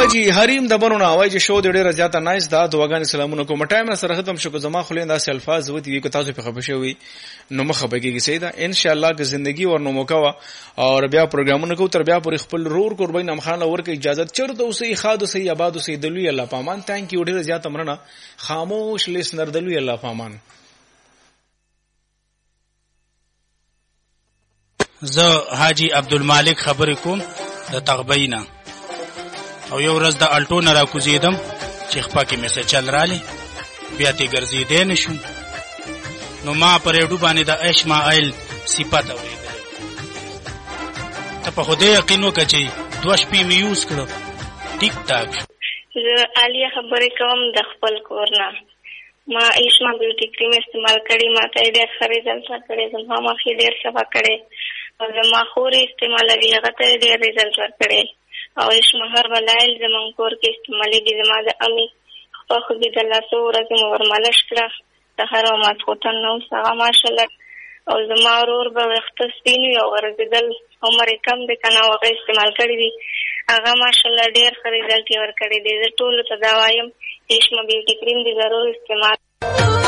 حاجی حریم د بنونه وای چې شو د ډیره زیاته نایس دا دعاګانې سلامونه کوم ټایم سره ختم شو زما خلین داسې الفاظ وتی کو تاسو په خبر شوي نو مخه بګیږي سیدا ان شاء الله که زندگی ورنو موکوا او بیا پروګرامونه کو تر بیا پر خپل رور قربان امخان ورکه اجازه چرته اوسې خادو سي آبادو سي دلوي الله پامان ثانک یو ډیره زیاته مرنه خاموش لیسنر دلوي الله پامان زه حاجی عبدالمالک خبرې کوم د تغبینا او یو ورځ د الټو نه راکوزیدم چې خپه کې مې څه چل رالی بیا ته ګرځېدی نشم نو ما په ریډیو باندې د اشمایل صفت اورېدل ته په خدای یقین وکړه چې 2 شپې مې یوز کړو ټیک ټاک زه عالیه خبرې کوم د خپل کور نه ما ایشما بیوټي کریم استعمال کړی ما ته ډېر ښه رزلټ ورکړی زما مخې ډېر صفا کړی او زما خورې استعمالوي هغه ته ډېر رزلټ ورکړی او ایشما هربل آیل زموږ کور کې استعمالېږي زما د امي خپه خوږې د لاسو ورځې مې ورمالش کړه سهار او ماسخوتن نه اوس هغه ماشاءالله او زما ورور به ویښته سپین وي او غرزېدل عمر یې کم دی که نه هغه استعمال کړي دي هغه ماشاءالله ډېر ښه رزلټ یې ورکړی دی زه ټولو ته دا وایم ایشما بیوټي کریم دې ضرور استعمال